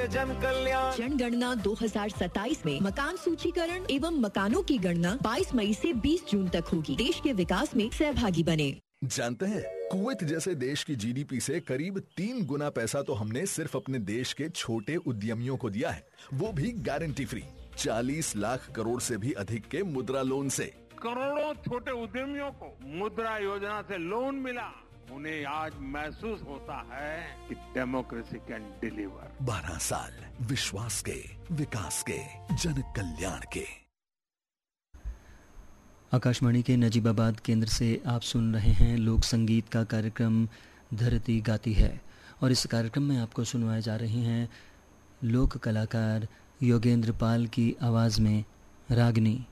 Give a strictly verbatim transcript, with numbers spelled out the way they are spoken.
जन कल्याण जनगणना दो हज़ार सत्ताईस में मकान सूचीकरण एवं मकानों की गणना बाईस मई से बीस जून तक होगी। देश के विकास में सहभागी बने। जानते हैं, कुवैत जैसे देश की जीडीपी से करीब तीन गुना पैसा तो हमने सिर्फ अपने देश के छोटे उद्यमियों को दिया है, वो भी गारंटी फ्री। चालीस लाख करोड़ से भी अधिक के मुद्रा लोन से। करोड़ों छोटे उद्यमियों को मुद्रा योजना से लोन मिला। उन्हें आज महसूस होता है कि डेमोक्रेसी कैन डिलीवर। बारह साल विश्वास के, विकास के, जन कल्याण के। आकाशवाणी के नजीबाबाद केंद्र से आप सुन रहे हैं लोक संगीत का कार्यक्रम धरती गाती है, और इस कार्यक्रम में आपको सुनवाए जा रहे हैं लोक कलाकार योगेंद्र पाल की आवाज़ में रागनी।